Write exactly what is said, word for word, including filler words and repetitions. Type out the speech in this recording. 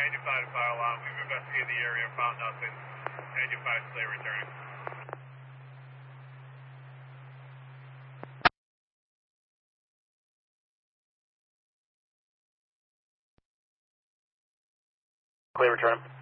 ninety-five to file on. We've investigated the area, found nothing. ninety-five stay returning. Clear return.